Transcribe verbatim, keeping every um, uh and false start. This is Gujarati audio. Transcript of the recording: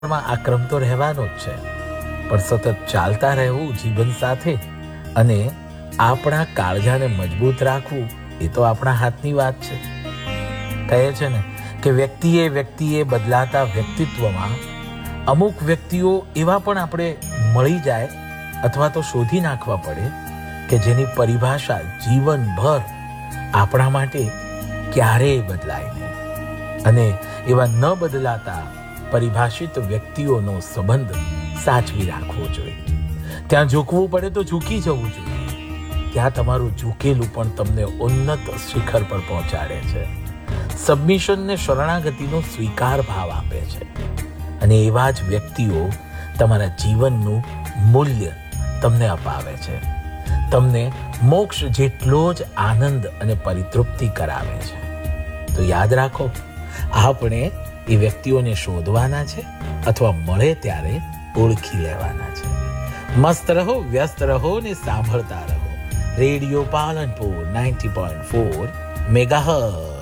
માં આ ક્રમ તો રહેવાનો જ છે, પણ સતત ચાલતા રહેવું જીવન સાથે અને આપણા કાળજાને મજબૂત રાખવું એ તો આપણા હાથની વાત છે. કહે છે ને કે વ્યક્તિએ વ્યક્તિએ બદલાતા વ્યક્તિત્વમાં અમુક વ્યક્તિઓ એવા પણ આપણે મળી જાય અથવા તો શોધી નાખવા પડે કે જેની પરિભાષા જીવનભર આપણા માટે ક્યારેય બદલાય નહીં. અને એવા ન બદલાતા પરિભાષિત વ્યક્તિઓનો સંબંધ સાચવી રાખવો જોઈએ. ત્યાં ઝૂકવું પડે તો ઝૂકી જવું જોઈએ. ત્યાં તમારું ઝૂકેલું પણ તમને ઉન્નત શિખર પર પહોંચાડે છે. સબમિશન ને શરણાગતિનો સ્વીકાર ભાવ આપે છે. અને એવા જ વ્યક્તિઓ તમારા જીવનનું મૂલ્ય તમને અપાવે છે, તમને મોક્ષ જેટલો જ આનંદ અને પરિતૃપ્તિ કરાવે છે. તો યાદ રાખો, આપણે એ વ્યક્તિઓને શોધવાના છે અથવા મળે ત્યારે ઓળખી લેવાના છે. મસ્ત રહો, વ્યસ્ત રહો ને સાંભળતા રહો radio Palanpur ninety point four megahertz.